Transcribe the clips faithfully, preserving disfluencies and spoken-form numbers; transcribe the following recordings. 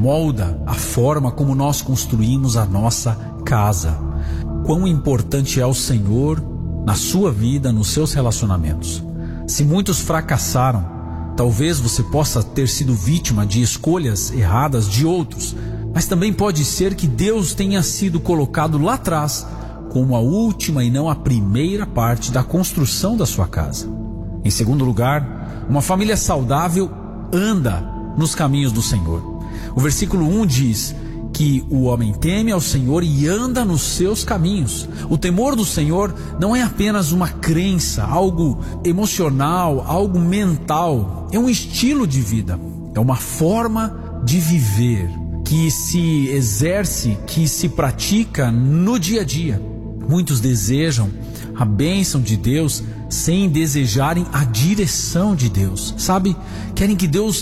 molda a forma como nós construímos a nossa casa. Quão importante é o Senhor na sua vida, nos seus relacionamentos. Se muitos fracassaram, talvez você possa ter sido vítima de escolhas erradas de outros, mas também pode ser que Deus tenha sido colocado lá atrás como a última e não a primeira parte da construção da sua casa. Em segundo lugar, uma família saudável anda nos caminhos do Senhor. O versículo um diz que o homem teme ao Senhor e anda nos seus caminhos. O temor do Senhor não é apenas uma crença, algo emocional, algo mental. É um estilo de vida, é uma forma de viver que se exerce, que se pratica no dia a dia. Muitos desejam a bênção de Deus sem desejarem a direção de Deus, sabe? Querem que Deus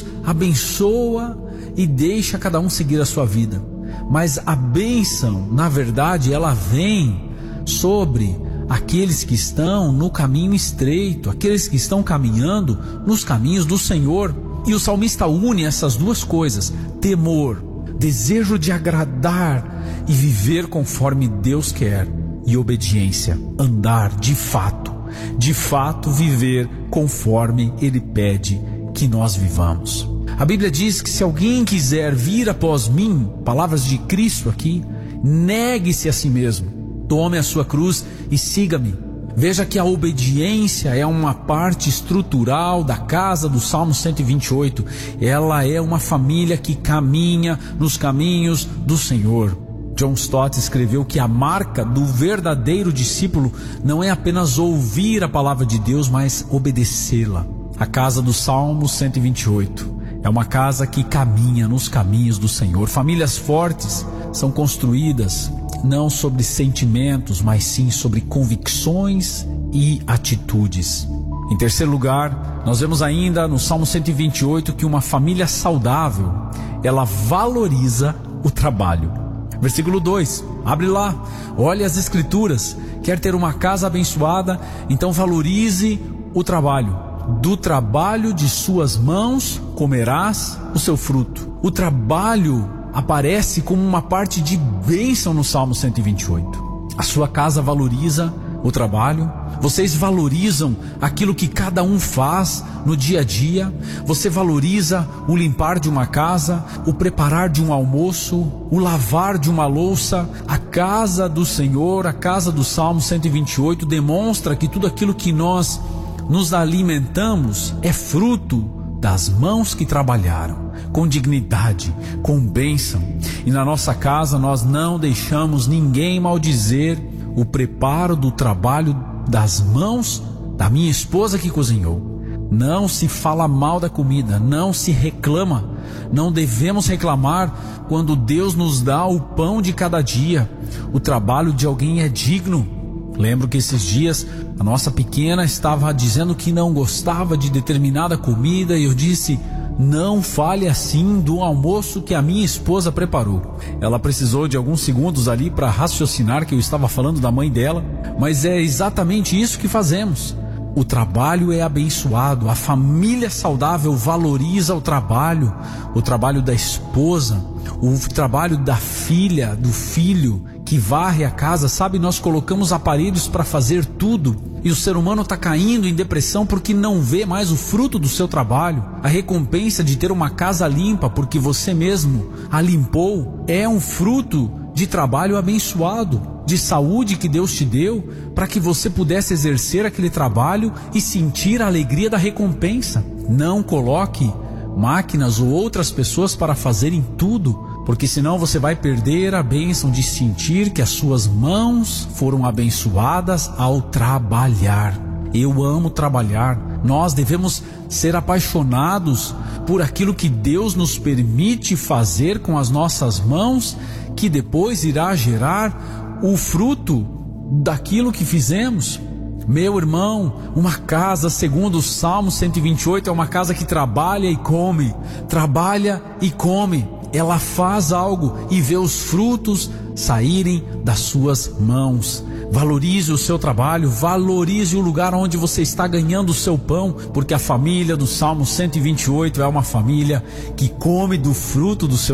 abençoa e deixa cada um seguir a sua vida. Mas a bênção, na verdade, ela vem sobre aqueles que estão no caminho estreito, aqueles que estão caminhando nos caminhos do Senhor. E o salmista une essas duas coisas: temor, desejo de agradar e viver conforme Deus quer, e obediência, andar de fato, de fato viver conforme Ele pede que nós vivamos. A Bíblia diz que se alguém quiser vir após mim, palavras de Cristo aqui, negue-se a si mesmo, tome a sua cruz e siga-me. Veja que a obediência é uma parte estrutural da casa do Salmo cento e vinte e oito. Ela é uma família que caminha nos caminhos do Senhor. John Stott escreveu que a marca do verdadeiro discípulo não é apenas ouvir a palavra de Deus, mas obedecê-la. A casa do Salmo cento e vinte e oito é uma casa que caminha nos caminhos do Senhor. Famílias fortes são construídas não sobre sentimentos, mas sim sobre convicções e atitudes. Em terceiro lugar, nós vemos ainda no Salmo cento e vinte e oito que uma família saudável, ela valoriza o trabalho. Versículo dois, abre lá, olhe as escrituras. Quer ter uma casa abençoada? Então valorize o trabalho. Do trabalho de suas mãos comerás o seu fruto. O trabalho aparece como uma parte de bênção no Salmo cento e vinte e oito. A sua casa valoriza o trabalho. Vocês valorizam aquilo que cada um faz no dia a dia. Você valoriza o limpar de uma casa, o preparar de um almoço, o lavar de uma louça. A casa do Senhor, a casa do Salmo cento e vinte e oito demonstra que tudo aquilo que nós nos alimentamos é fruto das mãos que trabalharam, com dignidade, com bênção. E na nossa casa nós não deixamos ninguém maldizer o preparo do trabalho das mãos da minha esposa que cozinhou. Não se fala mal da comida, não se reclama. Não devemos reclamar quando Deus nos dá o pão de cada dia. O trabalho de alguém é digno. Lembro que esses dias a nossa pequena estava dizendo que não gostava de determinada comida e eu disse: não fale assim do almoço que a minha esposa preparou. Ela precisou de alguns segundos ali para raciocinar que eu estava falando da mãe dela, mas é exatamente isso que fazemos. O trabalho é abençoado, a família saudável valoriza o trabalho, o trabalho da esposa, o trabalho da filha, do filho que varre a casa. Sabe, nós colocamos aparelhos para fazer tudo e o ser humano está caindo em depressão porque não vê mais o fruto do seu trabalho. A recompensa de ter uma casa limpa porque você mesmo a limpou é um fruto de trabalho abençoado, de saúde que Deus te deu para que você pudesse exercer aquele trabalho e sentir a alegria da recompensa. Não coloque máquinas ou outras pessoas para fazerem tudo, porque senão você vai perder a bênção de sentir que as suas mãos foram abençoadas ao trabalhar. Eu amo trabalhar. Nós devemos ser apaixonados por aquilo que Deus nos permite fazer com as nossas mãos, que depois irá gerar o fruto daquilo que fizemos. Meu irmão, uma casa, segundo o Salmo cento e vinte e oito, é uma casa que trabalha e come, trabalha e come. Ela faz algo e vê os frutos saírem das suas mãos. Valorize o seu trabalho, valorize o lugar onde você está ganhando o seu pão, porque a família do Salmo cento e vinte e oito é uma família que come do fruto do seu